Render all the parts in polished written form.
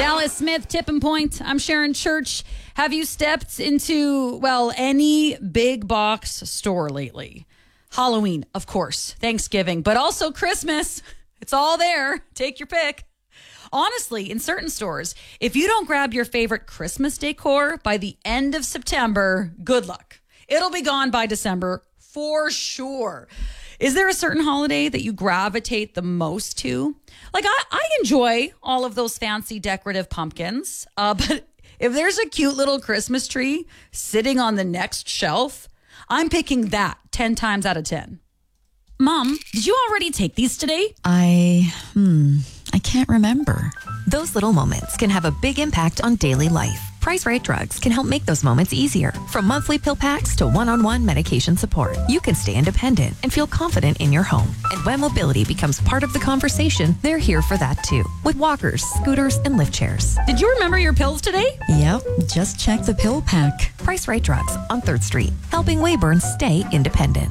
Dallas Smith, Tipping Point. I'm Sharon Church. Have you stepped into, well, any big box store lately? Halloween, of course, Thanksgiving, but also Christmas. It's all there. Take your pick. Honestly, in certain stores, if you don't grab your favorite Christmas decor by the end of September, good luck. It'll be gone by December for sure. Is there a certain holiday that you gravitate the most to? Like, I enjoy all of those fancy decorative pumpkins, but if there's a cute little Christmas tree sitting on the next shelf, I'm picking that 10 times out of 10. Mom, did you already take these today? I can't remember. Those little moments can have a big impact on daily life. Price Right Drugs can help make those moments easier. From monthly pill packs to one-on-one medication support, you can stay independent and feel confident in your home. And when mobility becomes part of the conversation, they're here for that too. With walkers, scooters, and lift chairs. Did you remember your pills today? Yep, just check the pill pack. Price Right Drugs on 3rd Street, helping Weyburn stay independent.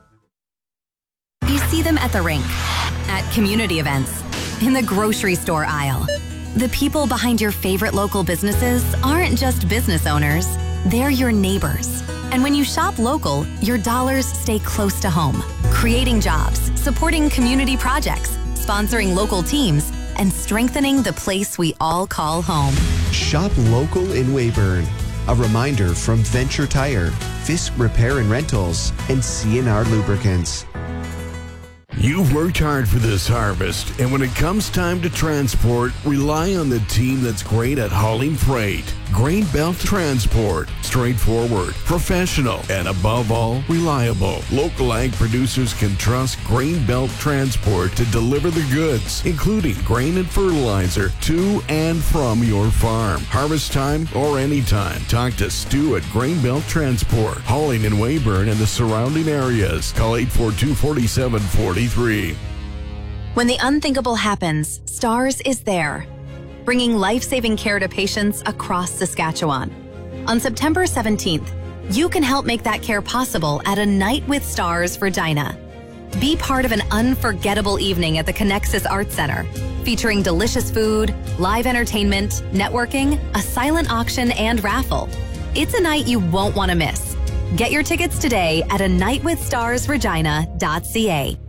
You see them at the rink, at community events, in the grocery store aisle. The people behind your favorite local businesses aren't just business owners, they're your neighbors. And when you shop local, your dollars stay close to home, creating jobs, supporting community projects, sponsoring local teams, and strengthening the place we all call home. Shop local in Weyburn. A reminder from Venture Tire, Fisk Repair and Rentals, and CNR Lubricants. You've worked hard for this harvest, and when it comes time to transport, rely on the team that's great at hauling freight. Grain Belt Transport. Straightforward, professional, and above all, reliable. Local ag producers can trust Grain Belt Transport to deliver the goods, including grain and fertilizer, to and from your farm. Harvest time or anytime. Talk to Stu at Grain Belt Transport. Hauling in Weyburn and the surrounding areas. Call 842-4743. When the unthinkable happens, STARS is there, bringing life-saving care to patients across Saskatchewan. On September 17th, you can help make that care possible at A Night with Stars Regina. Be part of an unforgettable evening at the Connexus Arts Center, featuring delicious food, live entertainment, networking, a silent auction, and raffle. It's a night you won't want to miss. Get your tickets today at anightwithstarsregina.ca.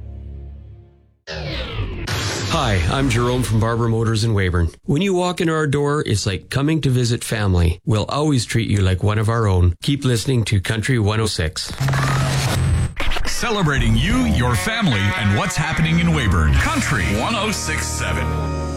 Hi, I'm Jerome from Barber Motors in Weyburn. When you walk into our door, it's like coming to visit family. We'll always treat you like one of our own. Keep listening to Country 106. Celebrating you, your family, and what's happening in Weyburn. Country 106.7.